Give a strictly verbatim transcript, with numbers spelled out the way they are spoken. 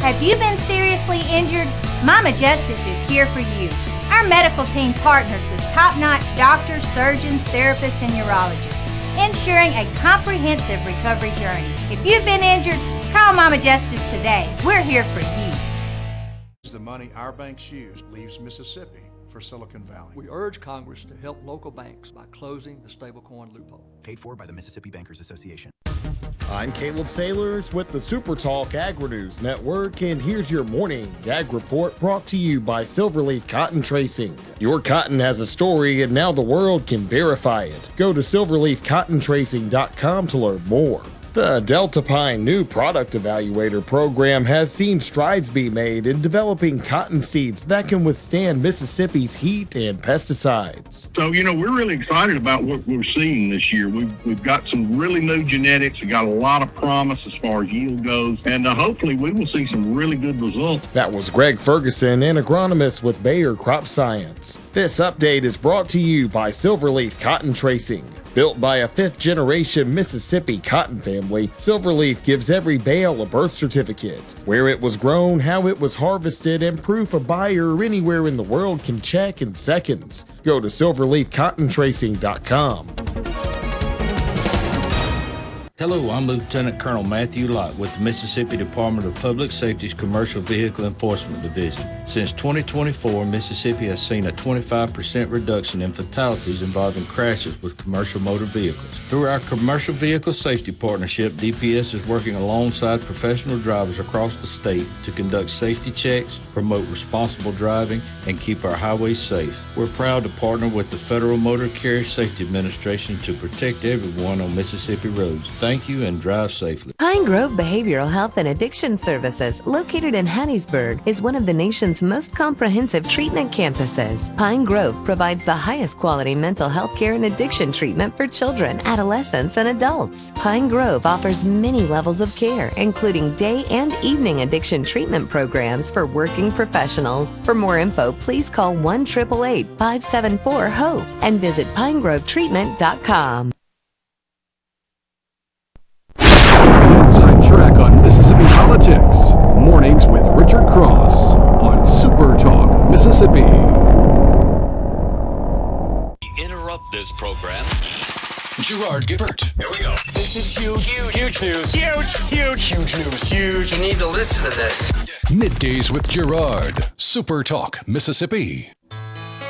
Have you been seriously injured? Mama Justice is here for you. Our medical team partners with top-notch doctors, surgeons, therapists, and urologists, ensuring a comprehensive recovery journey. If you've been injured, call Mama Justice today. We're here for you. The money our banks use leaves Mississippi for Silicon Valley. We urge Congress to help local banks by closing the stablecoin loophole. Paid for by the Mississippi Bankers Association. I'm Caleb Sailors with the Super Talk Agri-News Network, and here's your morning Ag Report brought to you by Silverleaf Cotton Tracing. Your cotton has a story, and now the world can verify it. Go to silverleaf cotton tracing dot com to learn more. The Delta Pine new product evaluator program has seen strides be made in developing cotton seeds that can withstand Mississippi's heat and pesticides. So, you know, we're really excited about what we're seeing this year. We've, we've got some really new genetics. We got a lot of promise as far as yield goes, and uh, hopefully we will see some really good results. That was Greg Ferguson, an agronomist with Bayer Crop Science. This update is brought to you by Silverleaf Cotton Tracing. Built by a fifth-generation Mississippi cotton family, Silverleaf gives every bale a birth certificate, where it was grown, how it was harvested, and proof a buyer anywhere in the world can check in seconds. Go to silverleaf cotton tracing dot com. Hello, I'm Lieutenant Colonel Matthew Lott with the Mississippi Department of Public Safety's Commercial Vehicle Enforcement Division. Since twenty twenty-four, Mississippi has seen a twenty-five percent reduction in fatalities involving crashes with commercial motor vehicles. Through our Commercial Vehicle Safety Partnership, D P S is working alongside professional drivers across the state to conduct safety checks, promote responsible driving, and keep our highways safe. We're proud to partner with the Federal Motor Carrier Safety Administration to protect everyone on Mississippi roads. Thank you and drive safely. Pine Grove Behavioral Health and Addiction Services, located in Hattiesburg, is one of the nation's most comprehensive treatment campuses. Pine Grove provides the highest quality mental health care and addiction treatment for children, adolescents, and adults. Pine Grove offers many levels of care, including day and evening addiction treatment programs for working professionals. For more info, please call one eight eight eight, five seven four, HOPE and visit pine grove treatment dot com. Inside track on Mississippi politics. Mornings with Richard Cross on Super Talk Mississippi. Interrupt this program. Gerard Gibbert. Here we go. This is huge. Huge, huge news. Huge, huge, huge news. Huge. You need to listen to this. Middays with Gerard. Super Talk Mississippi.